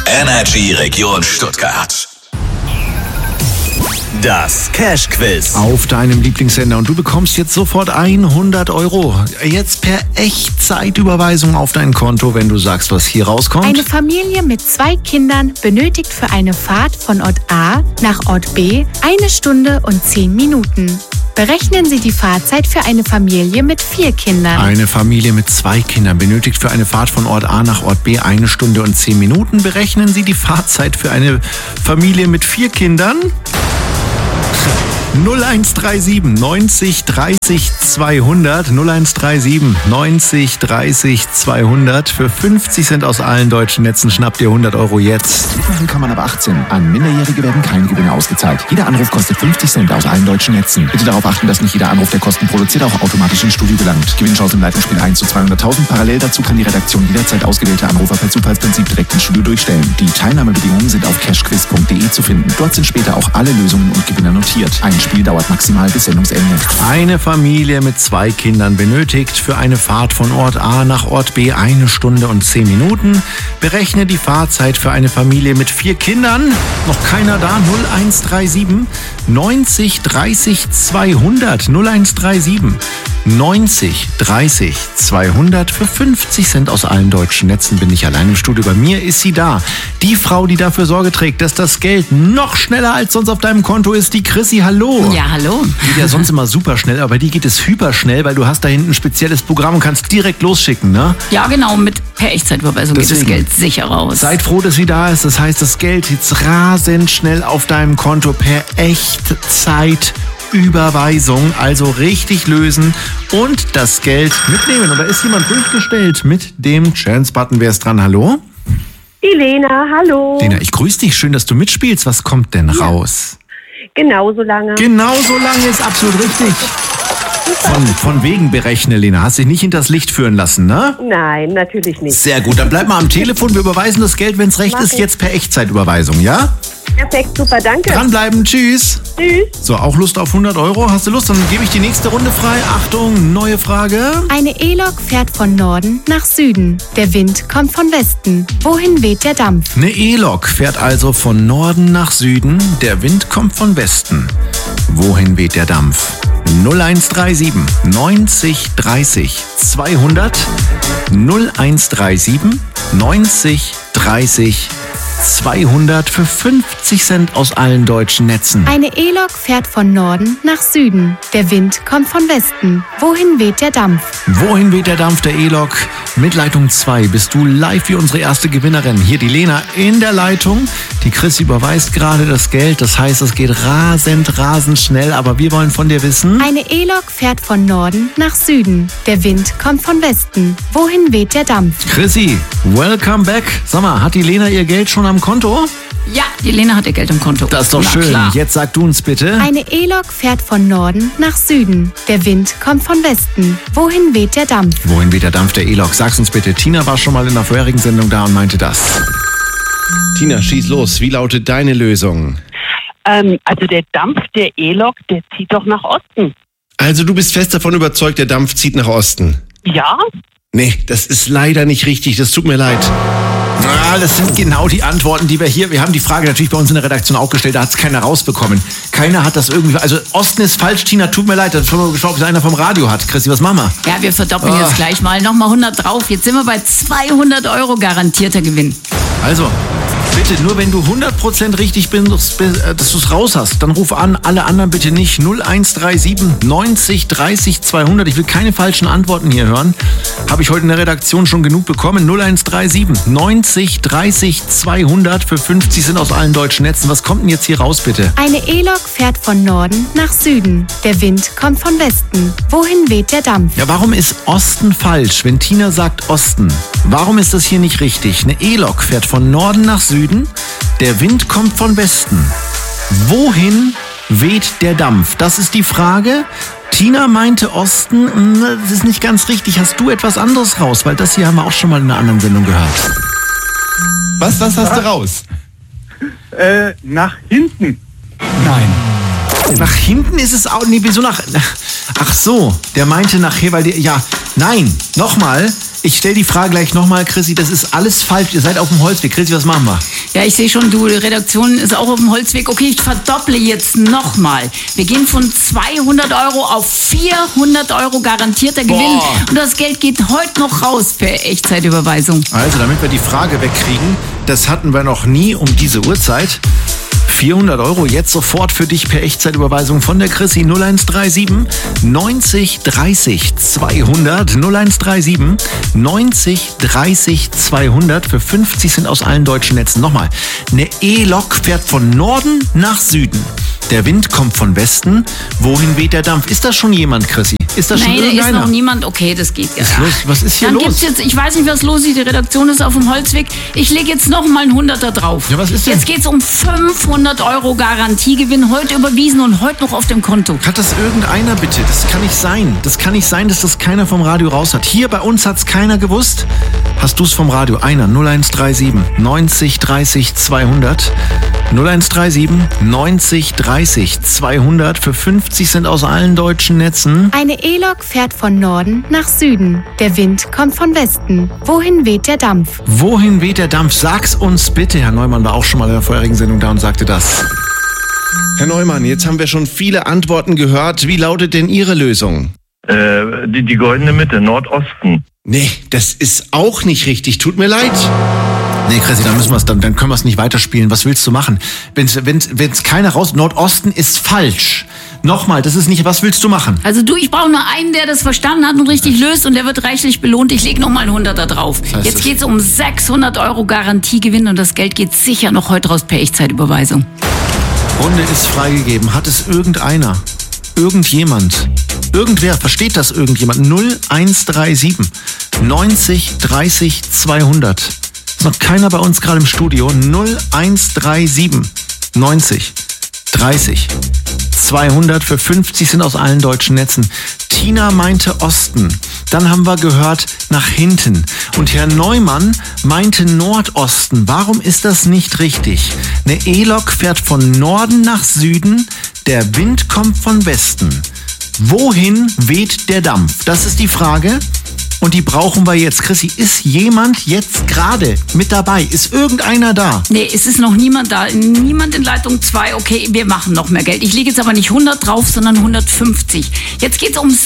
Energy Region Stuttgart. Das Cash-Quiz. Auf deinem Lieblingssender. Und du bekommst jetzt sofort 100 Euro. Jetzt per Echtzeitüberweisung auf dein Konto, wenn du sagst, was hier rauskommt. Eine Familie mit 2 Kindern benötigt für eine Fahrt von Ort A nach Ort B 1 Stunde und 10 Minuten. Berechnen Sie die Fahrzeit für eine Familie mit 4 Kindern. Eine Familie mit 2 Kindern benötigt für eine Fahrt von Ort A nach Ort B 1 Stunde und 10 Minuten. Berechnen Sie die Fahrzeit für eine Familie mit 4 Kindern. 0137 90 30 200 0137 90 30 200. Für 50 Cent aus allen deutschen Netzen schnappt ihr 100 Euro jetzt. Mitmachen kann man ab 18. An Minderjährige werden keine Gewinne ausgezahlt. Jeder Anruf kostet 50 Cent aus allen deutschen Netzen. Bitte darauf achten, dass nicht jeder Anruf, der Kosten produziert, auch automatisch ins Studio gelangt. Gewinnchance im Leitungsspiel 1 zu 200.000. Parallel dazu kann die Redaktion jederzeit ausgewählte Anrufer per Zufallsprinzip direkt ins Studio durchstellen. Die Teilnahmebedingungen sind auf cashquiz.de zu finden. Dort sind später auch alle Lösungen und Gewinner notiert. Ein Spiel dauert maximal bis Sendungsende. Eine Familie mit 2 Kindern benötigt für eine Fahrt von Ort A nach Ort B 1 Stunde und 10 Minuten. Berechne die Fahrzeit für eine Familie mit 4 Kindern. Noch keiner da? 0137 90 30 200. 0137 90 30 200. Für 50 Cent aus allen deutschen Netzen bin ich allein im Studio. Bei mir ist sie da. Die Frau, die dafür Sorge trägt, dass das Geld noch schneller als sonst auf deinem Konto ist, die Chrissy. Hallo. Ja, hallo. Geht ja sonst immer super schnell, aber bei dir geht es hyperschnell, weil du hast da hinten ein spezielles Programm und kannst direkt losschicken, ne? Ja, genau, mit per Echtzeitüberweisung geht das Geld sicher raus. Seid froh, dass sie da ist. Das heißt, das Geld jetzt rasend schnell auf deinem Konto per Echtzeitüberweisung. Also richtig lösen und das Geld mitnehmen. Und da ist jemand durchgestellt mit dem Chance-Button. Wer ist dran? Hallo? Die Lena, hallo. Lena, ich grüße dich. Schön, dass du mitspielst. Was kommt denn raus? Genauso lange. Genauso lange ist absolut richtig. Von wegen berechne, Lena. Hast dich nicht hinters Licht führen lassen, ne? Nein, natürlich nicht. Sehr gut, dann bleib mal am Telefon. Wir überweisen das Geld, wenn es recht ist, jetzt per Echtzeitüberweisung, ja? Perfekt, super, danke. Dranbleiben, tschüss. Tschüss. So, auch Lust auf 100 Euro? Hast du Lust? Dann gebe ich die nächste Runde frei. Achtung, neue Frage. Eine E-Lok fährt von Norden nach Süden. Der Wind kommt von Westen. Wohin weht der Dampf? Eine E-Lok fährt also von Norden nach Süden. Der Wind kommt von Westen. Wohin weht der Dampf? 0137 90 30 200 0137 90 30 200 für 50 Cent aus allen deutschen Netzen. Eine E-Lok fährt von Norden nach Süden. Der Wind kommt von Westen. Wohin weht der Dampf? Wohin weht der Dampf der E-Lok? Mit Leitung 2 bist du live wie unsere erste Gewinnerin. Hier die Lena in der Leitung. Die Chris überweist gerade das Geld. Das heißt, es geht rasend schnell. Aber wir wollen von dir wissen... Eine E-Lok fährt von Norden nach Süden. Der Wind kommt von Westen. Wohin weht der Dampf? Chrissy, welcome back. Sag mal, hat die Lena ihr Geld schon am Konto? Ja, die Lena hat ihr Geld im Konto. Das ist doch schön. Klar. Jetzt sag du uns bitte. Eine E-Lok fährt von Norden nach Süden. Der Wind kommt von Westen. Wohin weht der Dampf? Wohin weht der Dampf der E-Lok? Sag's uns bitte. Tina war schon mal in der vorherigen Sendung da und meinte das. Tina, schieß los. Wie lautet deine Lösung? Also der Dampf der E-Lok, der zieht doch nach Osten. Also du bist fest davon überzeugt, der Dampf zieht nach Osten? Ja? Nee, das ist leider nicht richtig. Das tut mir leid. Das sind genau die Antworten, die wir haben die Frage natürlich bei uns in der Redaktion auch gestellt, da hat es keiner rausbekommen. Keiner hat das irgendwie, also Osten ist falsch, Tina, tut mir leid, das ist geschaut, ob es einer vom Radio hat. Chrissy, was machen wir? Ja, wir verdoppeln jetzt gleich mal, nochmal 100 drauf. Jetzt sind wir bei 200 Euro garantierter Gewinn. Also, bitte, nur wenn du 100% richtig bist, dass du es raus hast, dann ruf an, alle anderen bitte nicht. 0137 90 30 200. Ich will keine falschen Antworten hier hören. Habe ich heute in der Redaktion schon genug bekommen. 0137 90 30 200 für 50 sind aus allen deutschen Netzen. Was kommt denn jetzt hier raus, bitte? Eine E-Lok fährt von Norden nach Süden. Der Wind kommt von Westen. Wohin weht der Dampf? Ja, warum ist Osten falsch, wenn Tina sagt Osten? Warum ist das hier nicht richtig? Eine E-Lok fährt von Norden nach Süden. Der Wind kommt von Westen. Wohin weht der Dampf? Das ist die Frage. Tina meinte Osten. Das ist nicht ganz richtig. Hast du etwas anderes raus? Weil das hier haben wir auch schon mal in einer anderen Sendung gehört. Was hast du raus? Nach hinten. Nein. Nach hinten ist es auch... Nee, wieso nach... Ach so, der meinte nachher, weil der... Ja, nein, nochmal. Ich stelle die Frage gleich nochmal, Chrissy, das ist alles falsch. Ihr seid auf dem Holzweg. Chrissy, was machen wir? Ja, ich sehe schon, die Redaktion ist auch auf dem Holzweg. Okay, ich verdopple jetzt nochmal. Wir gehen von 200 Euro auf 400 Euro garantierter Gewinn. Und das Geld geht heute noch raus per Echtzeitüberweisung. Also, damit wir die Frage wegkriegen, das hatten wir noch nie um diese Uhrzeit. 400 Euro jetzt sofort für dich per Echtzeitüberweisung von der Chrissy 0137 90 30 200 0137 90 30 200 für 50 Cent aus allen deutschen Netzen. Nochmal, eine E-Lok fährt von Norden nach Süden. Der Wind kommt von Westen. Wohin weht der Dampf? Ist das schon jemand, Chrissy? Ist das schon irgendeiner? Nein, da ist noch niemand. Okay, das geht ja. Was ist hier Dann los? Gibt's jetzt, ich weiß nicht, was los ist. Die Redaktion ist auf dem Holzweg. Ich lege jetzt noch mal einen 100er drauf. Ja, was ist denn? Jetzt geht's um 500 Euro Garantiegewinn. Heute überwiesen und heute noch auf dem Konto. Hat das irgendeiner bitte? Das kann nicht sein. Das kann nicht sein, dass das keiner vom Radio raus hat. Hier bei uns hat's keiner gewusst. Hast du's vom Radio? Einer. 0137 90 30 200. 0137 90 30 200 für 50 Cent aus allen deutschen Netzen. Eine E-Lok fährt von Norden nach Süden. Der Wind kommt von Westen. Wohin weht der Dampf? Wohin weht der Dampf? Sag's uns bitte. Herr Neumann war auch schon mal in der vorherigen Sendung da und sagte das. Herr Neumann, jetzt haben wir schon viele Antworten gehört. Wie lautet denn Ihre Lösung? Die goldene Mitte, Nordosten. Nee, das ist auch nicht richtig. Tut mir leid. Nee, Chrissy, dann können wir es nicht weiterspielen. Was willst du machen? Wenn's keiner raus... Nordosten ist falsch. Nochmal, das ist nicht... Was willst du machen? Also ich brauche nur einen, der das verstanden hat und richtig löst und der wird reichlich belohnt. Ich lege noch mal einen 100er drauf. Das heißt, jetzt geht's um 600 Euro Garantiegewinn und das Geld geht sicher noch heute raus per Echtzeitüberweisung. Runde ist freigegeben. Hat es irgendeiner? Irgendjemand? Irgendwer? Versteht das irgendjemand? 0137 90 30 200. Ist noch keiner bei uns gerade im Studio. 0137 90 30 200 für 50 sind aus allen deutschen Netzen. Tina meinte Osten. Dann haben wir gehört nach hinten. Und Herr Neumann meinte Nordosten. Warum ist das nicht richtig? Eine E-Lok fährt von Norden nach Süden. Der Wind kommt von Westen. Wohin weht der Dampf? Das ist die Frage. Und die brauchen wir jetzt. Chrissy, ist jemand jetzt gerade mit dabei? Ist irgendeiner da? Nee, es ist noch niemand da. Niemand in Leitung 2. Okay, wir machen noch mehr Geld. Ich lege jetzt aber nicht 100 drauf, sondern 150. Jetzt geht's um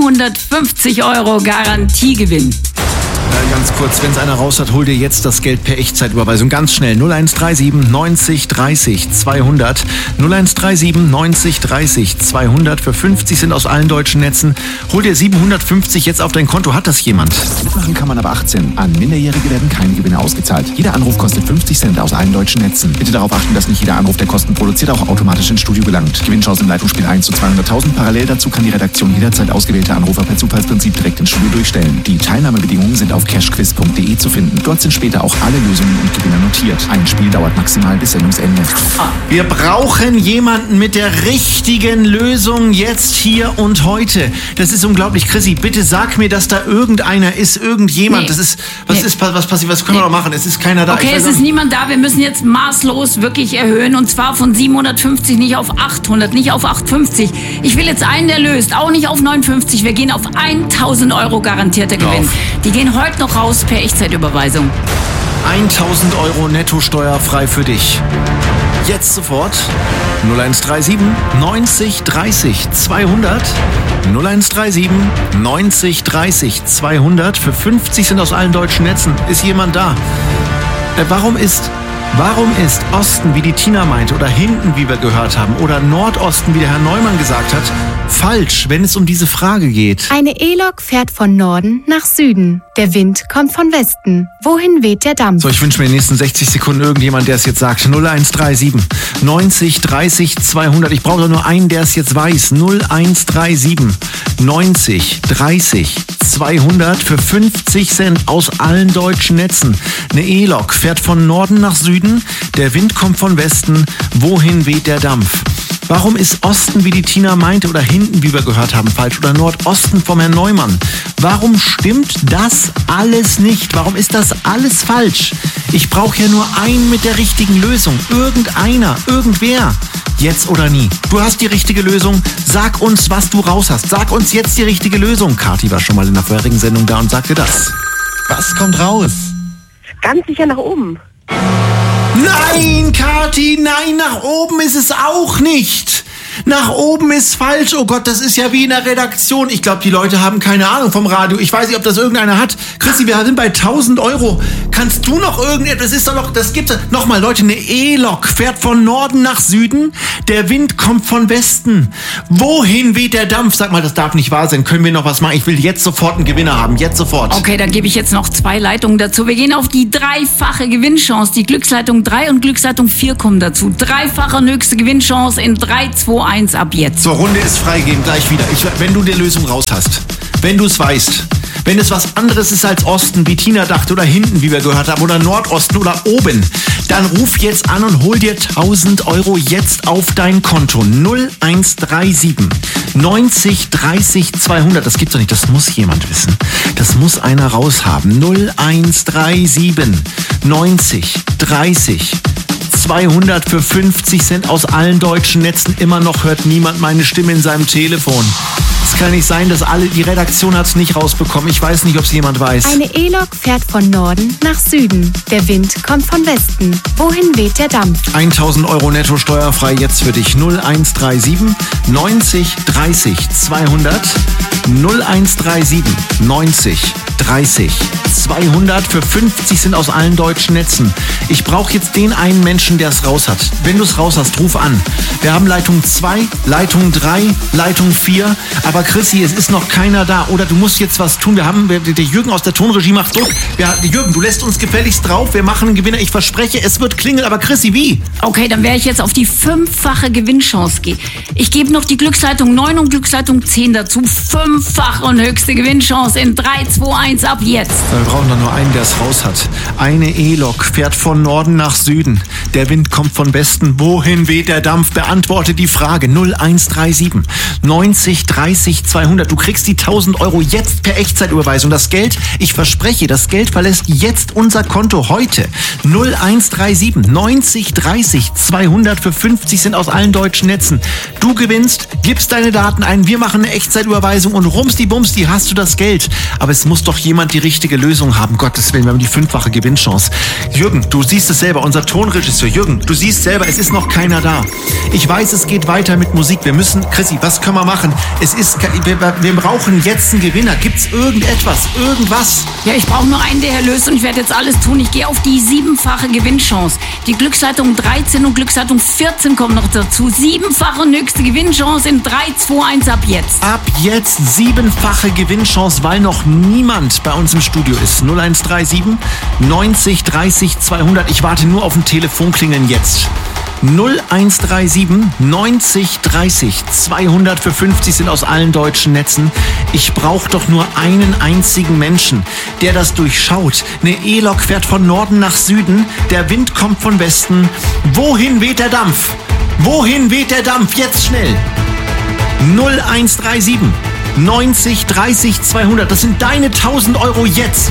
750 Euro Garantiegewinn. Ganz kurz, wenn es einer raus hat, hol dir jetzt das Geld per Echtzeitüberweisung. Ganz schnell. 0137 90 30 200. 0137 90 30 200 für 50 sind aus allen deutschen Netzen. Hol dir 750 jetzt auf dein Konto. Hat das jemand? Mitmachen kann man ab 18. An Minderjährige werden keine Gewinne ausgezahlt. Jeder Anruf kostet 50 Cent aus allen deutschen Netzen. Bitte darauf achten, dass nicht jeder Anruf, der Kosten produziert, auch automatisch ins Studio gelangt. Gewinnchance im Leitungsspiel 1 zu 200.000. Parallel dazu kann die Redaktion jederzeit ausgewählte Anrufer per Zufallsprinzip direkt ins Studio durchstellen. Die Teilnahmebedingungen sind auf cashquiz.de zu finden. Dort sind später auch alle Lösungen und Gewinner notiert. Ein Spiel dauert maximal bis Sendungsende. Wir brauchen jemanden mit der richtigen Lösung jetzt, hier und heute. Das ist unglaublich. Chrissy, bitte sag mir, dass da irgendeiner ist, irgendjemand. Nee. Das ist, was passiert? Was können wir noch machen? Es ist keiner da. Okay, es ist niemand da. Wir müssen jetzt maßlos wirklich erhöhen und zwar von 750 nicht auf 800, nicht auf 850. Ich will jetzt einen, der löst. Auch nicht auf 950. Wir gehen auf 1000 Euro garantierter Gewinn. Die gehen heute noch raus per Echtzeitüberweisung. 1000 Euro netto steuerfrei für dich. Jetzt sofort 0137 90 30 200. 0137 90 30 200 für 50 sind aus allen deutschen Netzen. Ist jemand da? Warum ist Osten, wie die Tina meinte, oder hinten, wie wir gehört haben, oder Nordosten, wie der Herr Neumann gesagt hat, falsch, wenn es um diese Frage geht? Eine E-Lok fährt von Norden nach Süden. Der Wind kommt von Westen. Wohin weht der Dampf? So, ich wünsche mir in den nächsten 60 Sekunden irgendjemand, der es jetzt sagt. 0137 90 30 200. Ich brauche nur einen, der es jetzt weiß. 0137 90 30 200 für 50 Cent aus allen deutschen Netzen. Eine E-Lok fährt von Norden nach Süden. Der Wind kommt von Westen. Wohin weht der Dampf? Warum ist Osten, wie die Tina meinte, oder hinten, wie wir gehört haben, falsch, oder Nordosten vom Herrn Neumann? Warum stimmt das alles nicht? Warum ist das alles falsch? Ich brauche ja nur einen mit der richtigen Lösung. Irgendeiner, irgendwer. Jetzt oder nie. Du hast die richtige Lösung. Sag uns, was du raus hast. Sag uns jetzt die richtige Lösung. Kathi war schon mal in der vorherigen Sendung da und sagte das. Was kommt raus? Ganz sicher nach oben. Nein, Kathi, nein, nach oben ist es auch nicht. Nach oben ist falsch. Oh Gott, das ist ja wie in der Redaktion. Ich glaube, die Leute haben keine Ahnung vom Radio. Ich weiß nicht, ob das irgendeiner hat. Christi, wir sind bei 1.000 Euro. Kannst du noch irgendetwas? Das ist doch noch, das gibt's. Nochmal, Leute, eine E-Lok fährt von Norden nach Süden. Der Wind kommt von Westen. Wohin weht der Dampf? Sag mal, das darf nicht wahr sein. Können wir noch was machen? Ich will jetzt sofort einen Gewinner haben. Jetzt sofort. Okay, dann gebe ich jetzt noch 2 Leitungen dazu. Wir gehen auf die 3-fache Gewinnchance. Die Glücksleitung 3 und Glücksleitung 4 kommen dazu. 3-fache und höchste Gewinnchance in 3, 2, 1 ab jetzt. So, Runde ist freigeben, gleich wieder. Wenn du die Lösung raus hast, wenn du es weißt, wenn es was anderes ist als Osten, wie Tina dachte, oder hinten, wie wir gehört haben, oder Nordosten oder oben, dann ruf jetzt an und hol dir 1.000 Euro jetzt auf dein Konto. 0137 90 30 200. Das gibt's doch nicht, das muss jemand wissen. Das muss einer raushaben. 0137 90 30 200 für 50 Cent aus allen deutschen Netzen. Immer noch hört niemand meine Stimme in seinem Telefon. Es kann nicht sein, dass die Redaktion hat es nicht rausbekommen. Ich weiß nicht, ob es jemand weiß. Eine E-Lok fährt von Norden nach Süden. Der Wind kommt von Westen. Wohin weht der Dampf? 1.000 Euro netto steuerfrei jetzt für dich. 0137 90 30 200. 0137 90 30 200 für 50 sind aus allen deutschen Netzen. Ich brauche jetzt den einen Menschen, der es raus hat. Wenn du es raus hast, ruf an. Wir haben Leitung 2, Leitung 3, Leitung 4. Aber Chrissy, es ist noch keiner da. Oder du musst jetzt was tun. Der Jürgen aus der Tonregie macht Druck. Jürgen, du lässt uns gefälligst drauf. Wir machen einen Gewinner. Ich verspreche, es wird klingeln. Aber Chrissy, wie? Okay, dann werde ich jetzt auf die 5-fache Gewinnchance gehen. Ich gebe noch die Glücksleitung 9 und Glücksleitung 10 dazu. 5-fache und höchste Gewinnchance in 3, 2, 1 ab jetzt. Wir brauchen doch nur einen, der es raus hat. Eine E-Lok fährt von Norden nach Süden. Der Wind kommt von Westen. Wohin weht der Dampf? Beantworte die Frage. 0137 90 30 200. Du kriegst die 1.000 Euro jetzt per Echtzeitüberweisung. Das Geld, ich verspreche, das Geld verlässt jetzt unser Konto heute. 0137 90 30 200 für 50 sind aus allen deutschen Netzen. Du gewinnst, gibst deine Daten ein, wir machen eine Echtzeitüberweisung und rumsdi-bumsdi hast du das Geld. Aber es muss doch jemand die richtige Lösung haben. Gottes Willen, wir haben die 5-fache Gewinnchance. Jürgen, du siehst es selber, unser Tonregisseur. Jürgen, du siehst selber, es ist noch keiner da. Ich weiß, es geht weiter mit Musik. Wir müssen, Chrissy, was können wir machen? Wir brauchen jetzt einen Gewinner. Gibt's irgendetwas? Irgendwas? Ja, ich brauche nur einen, der löst und ich werde jetzt alles tun. Ich gehe auf die 7-fache Gewinnchance. Die Glücksleitung 13 und Glücksleitung 14 kommen noch dazu. 7-fache und höchste Gewinnchance in 3, 2, 1 ab jetzt. Ab jetzt 7-fache Gewinnchance, weil noch niemand bei uns im Studio ist. 0137 90 30 200. Ich warte nur auf ein Telefonklingeln jetzt. 0137 90 30 200 für 50 sind aus allen deutschen Netzen. Ich brauche doch nur einen einzigen Menschen, der das durchschaut. Eine E-Lok fährt von Norden nach Süden. Der Wind kommt von Westen. Wohin weht der Dampf? Wohin weht der Dampf? Jetzt schnell. 0137 90 30 200. Das sind deine 1.000 Euro jetzt.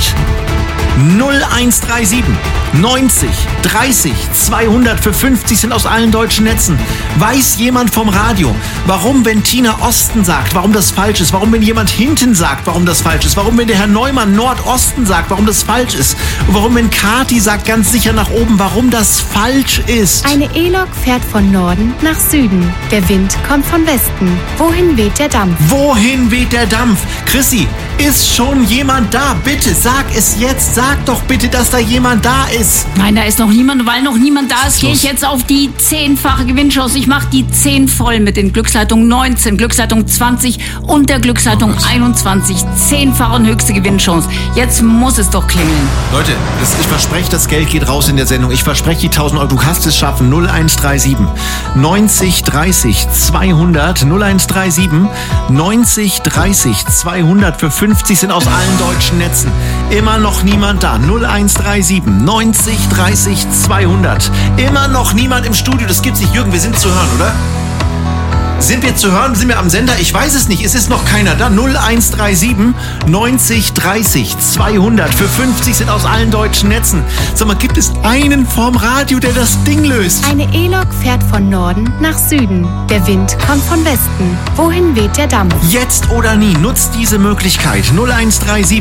0137 90 30 200 für 50 sind aus allen deutschen Netzen. Weiß jemand vom Radio, warum, wenn Tina Osten sagt, warum das falsch ist? Warum, wenn jemand hinten sagt, warum das falsch ist? Warum, wenn der Herr Neumann Nordosten sagt, warum das falsch ist? Und warum, wenn Kathi sagt, ganz sicher nach oben, warum das falsch ist? Eine E-Lok fährt von Norden nach Süden. Der Wind kommt von Westen. Wohin weht der Dampf? Wohin weht der Dampf? Chrissy, ist schon jemand da? Bitte, sag es jetzt. Sag doch bitte, dass da jemand da ist. Nein, da ist noch niemand. Weil noch niemand da ist, gehe ich jetzt auf die 10-fache Gewinnchance. Ich mache die 10 voll mit den Glücksleitungen 19, Glücksleitung 20 und der Glücksleitung 21. 10-fache und höchste Gewinnchance. Jetzt muss es doch klingeln. Leute, ich verspreche, das Geld geht raus in der Sendung. Ich verspreche die 1.000 Euro. Du kannst es schaffen. 0137 90 30 200. 0137 90 30 200 für 50 sind aus allen deutschen Netzen. Immer noch niemand da. 0137 90 30 200. Immer noch niemand im Studio. Das gibt's nicht. Jürgen, wir sind zu hören, oder? Sind wir zu hören? Sind wir am Sender? Ich weiß es nicht. Es ist noch keiner da. 0137 90 30 200. Für 50 sind aus allen deutschen Netzen. Sag mal, gibt es einen vorm Radio, der das Ding löst? Eine E-Lok fährt von Norden nach Süden. Der Wind kommt von Westen. Wohin weht der Dampf? Jetzt oder nie. Nutzt diese Möglichkeit. 0137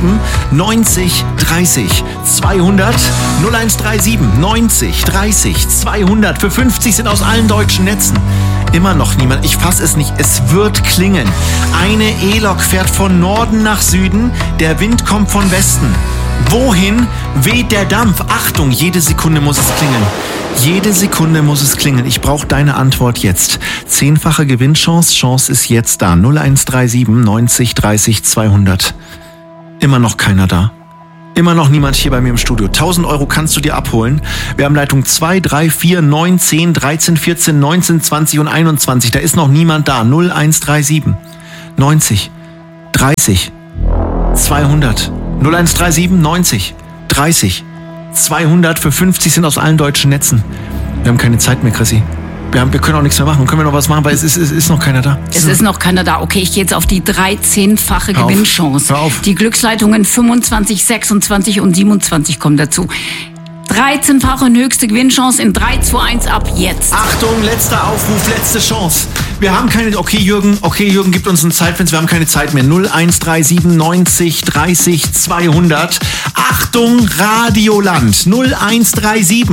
90 30 200. 0137 90 30 200. Für 50 sind aus allen deutschen Netzen. Immer noch niemand. Ich fasse es nicht. Es wird klingeln. Eine E-Lok fährt von Norden nach Süden. Der Wind kommt von Westen. Wohin weht der Dampf? Achtung, jede Sekunde muss es klingeln. Jede Sekunde muss es klingeln. Ich brauche deine Antwort jetzt. 10-fache Gewinnchance. Chance ist jetzt da. 0137 90 30 200. Immer noch keiner da. Immer noch niemand hier bei mir im Studio. 1000 Euro kannst du dir abholen. Wir haben Leitung 2, 3, 4, 9, 10, 13, 14, 19, 20 und 21. Da ist noch niemand da. 0137 90 30 200. 0137 90 30 200. Für 50 sind aus allen deutschen Netzen. Wir haben keine Zeit mehr, Chrissy. Wir können auch nichts mehr machen. Können wir noch was machen? Weil es ist noch keiner da. Es ist noch keiner da. Okay, ich gehe jetzt auf die 13-fache Hör auf. Gewinnchance. Hör auf. Die Glücksleitungen 25, 26 und 27 kommen dazu. 13-fache und höchste Gewinnchance in 3, 2, 1 ab jetzt. Achtung, letzter Aufruf, letzte Chance. Wir haben keine... Okay, Jürgen, gibt uns ein Zeitfenster. Wir haben keine Zeit mehr. 0137 90 30 200. Achtung, Radioland. 0137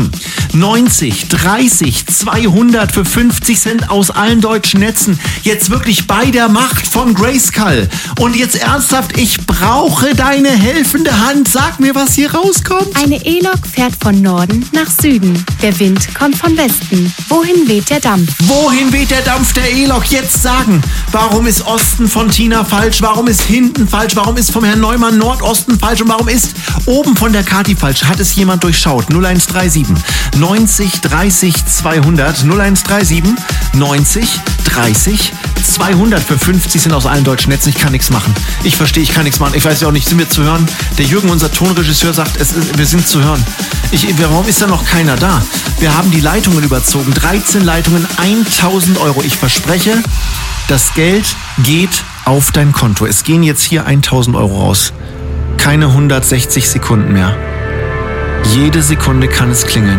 90 30 200 für 50 Cent aus allen deutschen Netzen. Jetzt wirklich bei der Macht von Grayskull. Und jetzt ernsthaft, ich brauche deine helfende Hand. Sag mir, was hier rauskommt. Eine E-Lok fährt von Norden nach Süden. Der Wind kommt von Westen. Wohin weht der Dampf? Wohin weht der Dampf der E-Lok? Jetzt sagen. Warum ist Osten von Tina falsch? Warum ist hinten falsch? Warum ist vom Herrn Neumann Nordosten falsch? Und warum ist oben von der Kati falsch? Hat es jemand durchschaut? 0137 90 30 200. 0137 90 30 200. Für 50 sind aus allen deutschen Netzen. Ich kann nichts machen. Ich verstehe, ich kann nichts machen. Ich weiß ja auch nicht, sind wir zu hören? Der Jürgen, unser Tonregisseur, sagt, wir sind zu hören. Warum ist da noch keiner da? Wir haben die Leitungen überzogen. 13 Leitungen, 1000 Euro. Ich verspreche, das Geld geht auf dein Konto. Es gehen jetzt hier 1000 Euro raus. Keine 160 Sekunden mehr. Jede Sekunde kann es klingeln.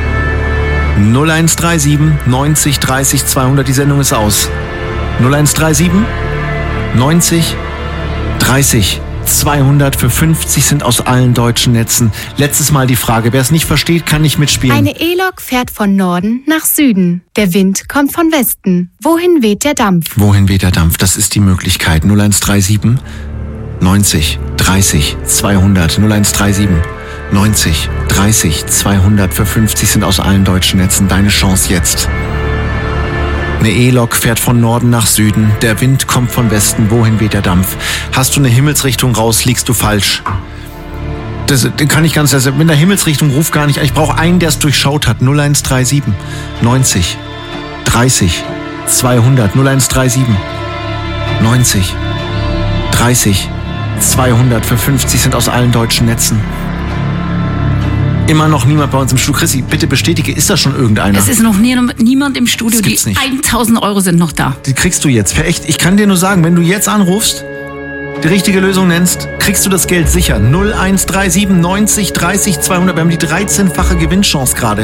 0137 90 30 200. Die Sendung ist aus. 0137 90 30 200 für 50 sind aus allen deutschen Netzen. Letztes Mal die Frage, wer es nicht versteht, kann nicht mitspielen. Eine E-Lok fährt von Norden nach Süden. Der Wind kommt von Westen. Wohin weht der Dampf? Wohin weht der Dampf? Das ist die Möglichkeit. 0137 90 30 200. 0137 90 30 200 für 50 sind aus allen deutschen Netzen. Deine Chance jetzt. Eine E-Lok fährt von Norden nach Süden. Der Wind kommt von Westen. Wohin weht der Dampf? Hast du eine Himmelsrichtung raus, liegst du falsch. Den kann ich ganz... Also mit der Himmelsrichtung ruf gar nicht. Ich brauche einen, der es durchschaut hat. 0137 90 30 200. 0137 90 30 200 für 50 sind aus allen deutschen Netzen. Immer noch niemand bei uns im Studio. Chrissy, bitte bestätige, ist da schon irgendeiner? Es ist noch niemand im Studio. Die nicht. 1000 Euro sind noch da. Die kriegst du jetzt. Echt, ich kann dir nur sagen, wenn du jetzt anrufst, die richtige Lösung nennst, kriegst du das Geld sicher. 0137 90 30 200. Wir haben die 13-fache Gewinnchance gerade.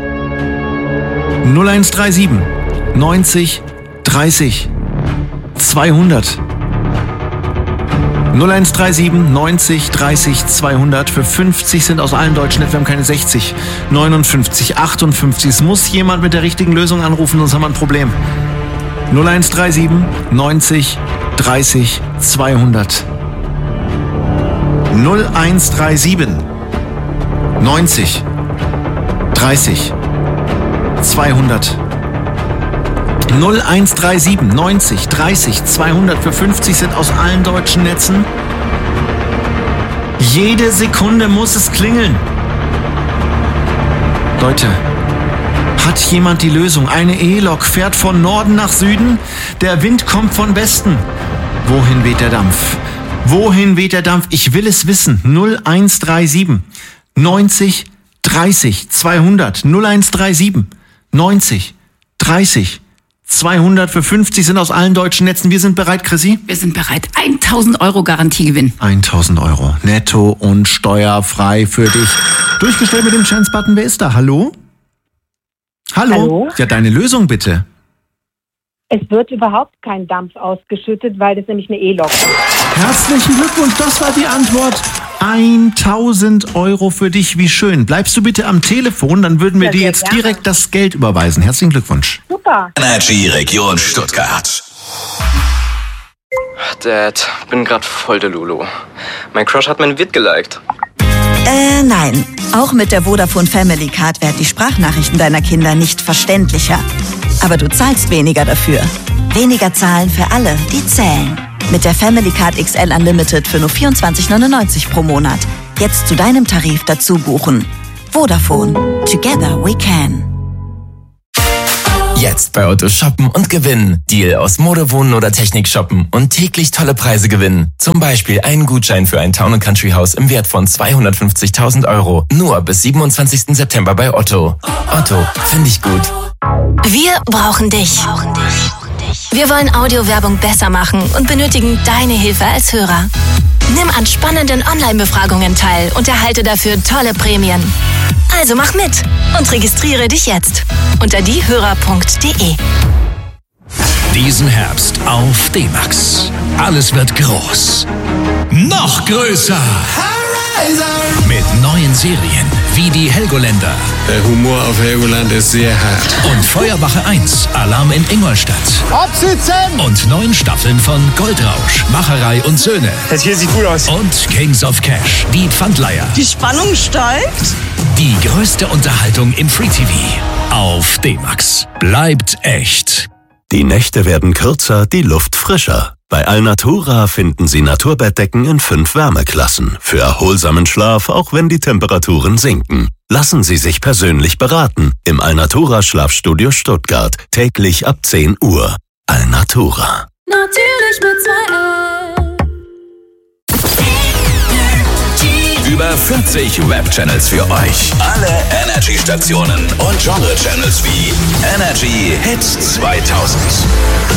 0137 90 30 200. 0137 90 30 200 für 50 sind aus allen deutschen Netzen. Wir haben keine 60, 59, 58. Es muss jemand mit der richtigen Lösung anrufen, sonst haben wir ein Problem. 0137 90 30 200. 0137 90 30 200. 0137 90 30 200 für 50 sind aus allen deutschen Netzen. Jede Sekunde muss es klingeln. Leute, hat jemand die Lösung? Eine E-Lok fährt von Norden nach Süden. Der Wind kommt von Westen. Wohin weht der Dampf? Wohin weht der Dampf? Ich will es wissen. 0137 90 30 200. 0137 90 30 200 für 50 sind aus allen deutschen Netzen. Wir sind bereit, Chrissy? Wir sind bereit. 1.000 Euro Garantiegewinn. 1.000 Euro. Netto und steuerfrei für dich. Durchgestellt mit dem Chance-Button. Wer ist da? Hallo? Hallo? Ja, deine Lösung bitte. Es wird überhaupt kein Dampf ausgeschüttet, weil das nämlich eine E-Lok ist. Herzlichen Glückwunsch, das war die Antwort. 1.000 Euro für dich, wie schön. Bleibst du bitte am Telefon, dann würden wir dir jetzt direkt das Geld überweisen. Herzlichen Glückwunsch. Super. Energy Region Stuttgart. Dad, bin grad voll der Lulu. Mein Crush hat mein Vid geliked. Nein. Auch mit der Vodafone Family Card werden die Sprachnachrichten deiner Kinder nicht verständlicher. Aber du zahlst weniger dafür. Weniger zahlen für alle, die zählen. Mit der Family Card XL Unlimited für nur 24,99 pro Monat. Jetzt zu deinem Tarif dazu buchen. Vodafone. Together we can. Jetzt bei Otto shoppen und gewinnen. Deal aus Mode, Wohnen oder Technik shoppen und täglich tolle Preise gewinnen. Zum Beispiel einen Gutschein für ein Town & Country Haus im Wert von 250.000 Euro. Nur bis 27. September bei Otto. Otto, finde ich gut. Wir brauchen dich. Wir wollen Audiowerbung besser machen und benötigen deine Hilfe als Hörer. Nimm an spannenden Online-Befragungen teil und erhalte dafür tolle Prämien. Also mach mit und registriere dich jetzt unter diehörer.de. Diesen Herbst auf D-Max. Alles wird groß. Noch größer. Mit neuen Serien wie die Helgoländer. Der Humor auf Helgoland ist sehr hart. Und Feuerwache 1, Alarm in Ingolstadt. Absitzen! Und 9 Staffeln von Goldrausch, Macherei und Söhne. Das hier sieht gut aus. Und Kings of Cash, die Pfandleiher. Die Spannung steigt. Die größte Unterhaltung im Free TV. Auf D-Max. Bleibt echt. Die Nächte werden kürzer, die Luft frischer. Bei Alnatura finden Sie Naturbettdecken in 5 Wärmeklassen. Für erholsamen Schlaf, auch wenn die Temperaturen sinken. Lassen Sie sich persönlich beraten. Im Alnatura Schlafstudio Stuttgart. Täglich ab 10 Uhr. Alnatura. Natürlich mit 2 L. Über 50 Web-Channels für euch. Alle Energy-Stationen und Genre-Channels wie Energy Hits 2000.